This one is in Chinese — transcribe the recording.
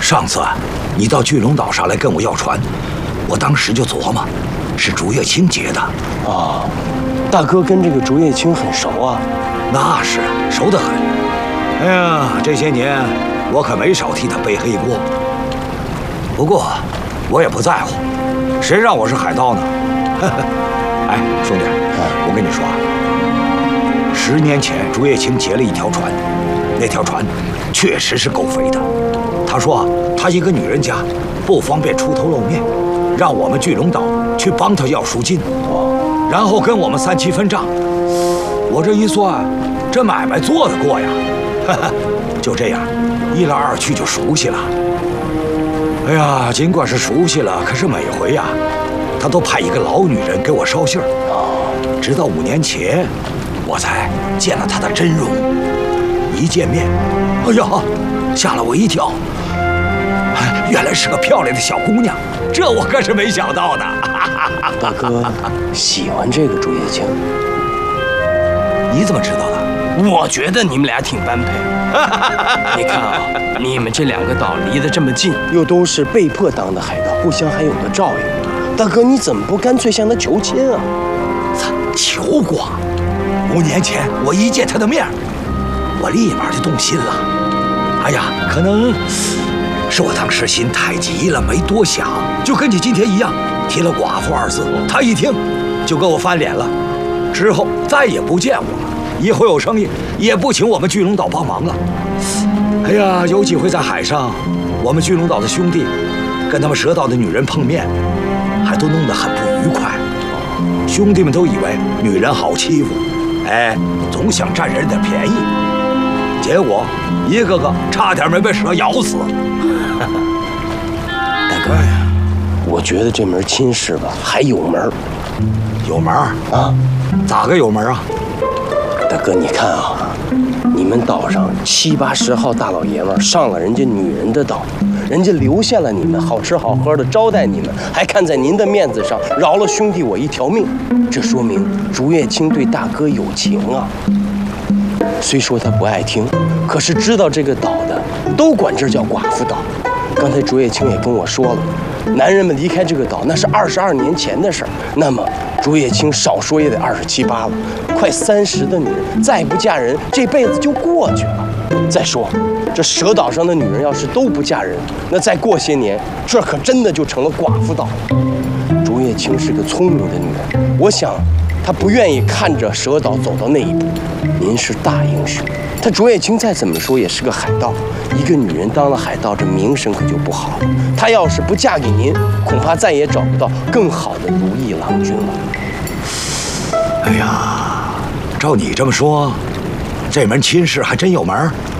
上次你到巨龙岛上来跟我要船，我当时就琢磨，是竹叶青劫的。 啊，大哥跟这个竹叶青很熟啊？ 那是熟得很。哎呀，这些年我可没少替他背黑锅。不过我也不在乎，谁让我是海盗呢？哎，兄弟，我跟你说啊，10年前竹叶青劫了一条船，那条船确实是够肥的。他说他一个女人家不方便出头露面，让我们巨龙岛去帮他要赎金，然后跟我们3七分账。我这一算，这买卖做得过呀。就这样，一来二去就熟悉了。哎呀，尽管是熟悉了，可是每回呀，他都派一个老女人给我捎信儿。直到5年前，我才见了她的真容。一见面，哎呀，吓了我一跳。原来是个漂亮的小姑娘，这我可是没想到的。 大哥喜欢这个竹叶青， 你怎么知道的？ 我觉得你们俩挺般配。你看啊，你们这2个岛离得这么近， 又都是被迫当的海盗，互相还有个照应。大哥，你怎么不干脆向他求亲啊？ 求过，5年前我一见他的面，我立马就动心了。哎呀，可能是我当时心太急了，没多想，就跟你今天一样提了寡妇2字。他一听就跟我翻脸了，之后再也不见我了。以后有生意也不请我们巨龙岛帮忙了。哎呀，有几回在海上，我们巨龙岛的兄弟跟他们蛇岛的女人碰面，还都弄得很不愉快。兄弟们都以为女人好欺负，哎，总想占人点便宜，结果一个个差点没被蛇咬死。 大哥呀，我觉得这门亲事吧还有门。 有门啊？ 咋个有门啊？ 大哥，你看啊，你们岛上7、80号大老爷们上了人家女人的岛，人家留下了你们，好吃好喝的招待你们，还看在您的面子上饶了兄弟我一条命，这说明竹叶青对大哥有情啊。虽说他不爱听，可是知道这个岛的都管这叫寡妇岛。刚才竹叶青也跟我说了，男人们离开这个岛那是22年前的事儿，那么竹叶青少说也得27、8了，快30的女人再不嫁人，这辈子就过去了。再说这蛇岛上的女人要是都不嫁人，那再过些年，这可真的就成了寡妇岛了。竹叶青是个聪明的女人，我想她不愿意看着蛇岛走到那一步。您是大英雄，她竹叶青再怎么说也是个海盗，一个女人当了海盗，这名声可就不好了。她要是不嫁给您，恐怕再也找不到更好的如意郎君了。 哎呀，照你这么说，这门亲事还真有门。